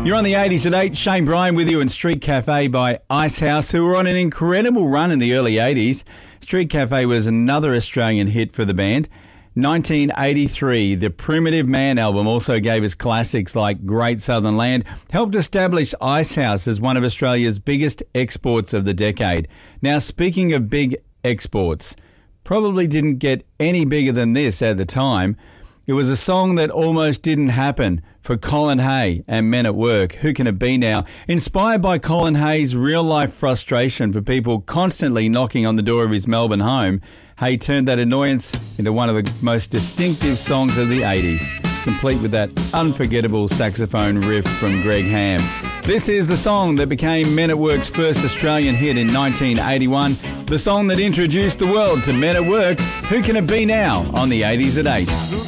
You're on the 80s at 8. Shane Bryan with you in Street Cafe by Icehouse, who were on an incredible run in the early 80s. Street Cafe was another Australian hit for the band. 1983, the Primitive Man album also gave us classics like Great Southern Land, helped establish Icehouse as one of Australia's biggest exports of the decade. Now, speaking of big exports, probably didn't get any bigger than this at the time. It was a song that almost didn't happen for Colin Hay and Men at Work. Who Can It Be Now? Inspired by Colin Hay's real-life frustration for people constantly knocking on the door of his Melbourne home, Hay turned that annoyance into one of the most distinctive songs of the 80s, complete with that unforgettable saxophone riff from Greg Ham. This is the song that became Men at Work's first Australian hit in 1981, the song that introduced the world to Men at Work. Who Can It Be Now? On the 80s at 8.